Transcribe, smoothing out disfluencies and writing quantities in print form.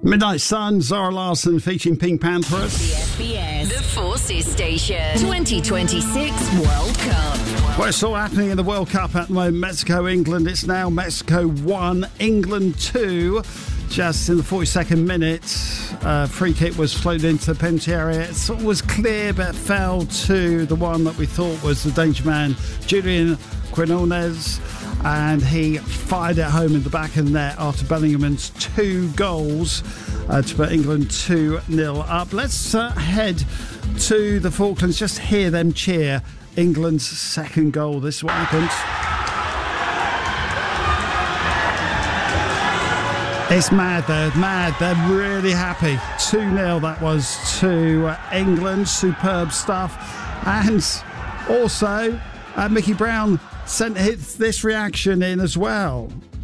Midnight Sun, Zara Larsson featuring Pink Panthers. The SBS, the Forces Station, 2026 World Cup. Well, it's all happening in the World Cup at the moment. Mexico, England. It's now Mexico 1, England 2. Just in the 42nd minute, free kick was floated into the penalty area. It sort of was clear, but fell to the one that we thought was the danger man, Julian Quinones. And he fired it home in the back of the net after Bellingham's 2 goals to put England 2-0 up. Let's head to the Falklands, just hear them cheer England's second goal. This is what happened. It's mad, they're really happy. 2-0 that was to England, superb stuff. And also Mickey Brown sent this reaction in as well.